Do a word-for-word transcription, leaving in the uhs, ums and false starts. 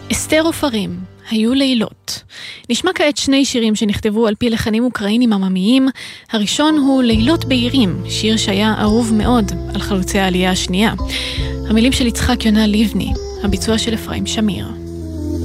אסתר עופרים, היו לילות. נשמע כעת שני שירים שנכתבו על פי לחנים אוקראינים עממיים. הראשון הוא לילות בהירים, שיר שהיה אהוב מאוד על חלוצי העלייה השנייה. המילים של יצחק יונה לבני, הביצוע של אפרים שמיר.